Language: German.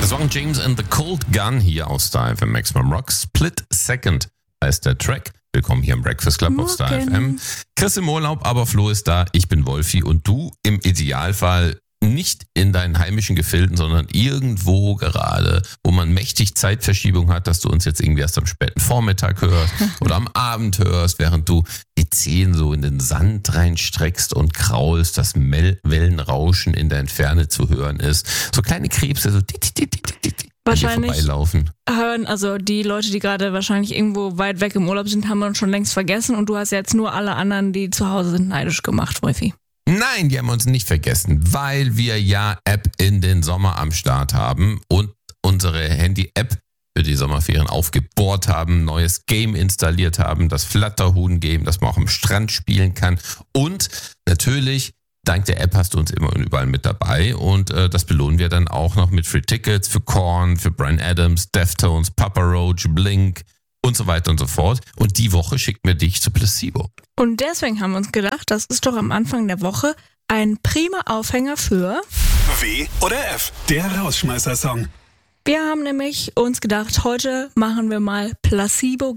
Das waren James and the Cold Gun hier aus Star FM Maximum Rock. Split Second heißt der Track. Willkommen hier im Breakfast Club auf Star FM. Chris im Urlaub, aber Flo ist da. Ich bin Wolfi und du im Idealfall nicht in deinen heimischen Gefilden, sondern irgendwo gerade, wo man mächtig Zeitverschiebung hat, dass du uns jetzt irgendwie erst am späten Vormittag hörst oder am Abend hörst, während du die Zehen so in den Sand reinstreckst und kraulst, das Wellenrauschen in der Ferne zu hören ist. So kleine Krebse, so wahrscheinlich vorbeilaufen. Hören, also die Leute, die gerade wahrscheinlich irgendwo weit weg im Urlaub sind, haben wir uns schon längst vergessen und du hast jetzt nur alle anderen, die zu Hause sind, neidisch gemacht, Wolfi. Nein, die haben uns nicht vergessen, weil wir ja App in den Sommer am Start haben und unsere Handy-App für die Sommerferien aufgebohrt haben, neues Game installiert haben, das Flatterhuhn-Game, das man auch am Strand spielen kann. Und natürlich, dank der App hast du uns immer und überall mit dabei und das belohnen wir dann auch noch mit Free Tickets für Korn, für Bryan Adams, Deftones, Papa Roach, Blink und so weiter und so fort. Und die Woche schicken wir dich zu Placebo. Und deswegen haben wir uns gedacht, das ist doch am Anfang der Woche ein prima Aufhänger für W oder F, der Rausschmeißer-Song. Wir haben nämlich uns gedacht, heute machen wir mal Placebo